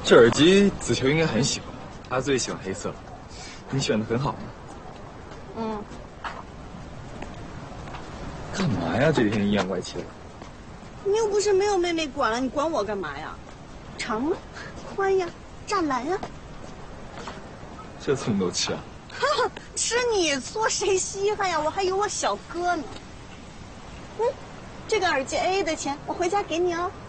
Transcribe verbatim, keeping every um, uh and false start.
这耳机子球应该很喜欢，他最喜欢黑色了。你选的很好。 嗯。 干嘛呀？这几天阴阳怪气的。 你又不是没有妹妹管了，你管我干嘛呀？长啊，宽呀，湛蓝呀。 这醋你都吃啊？ 哈哈，吃你做谁稀罕呀？我还有我小哥呢。嗯，这个耳机 A A 的钱，我回家给你哦。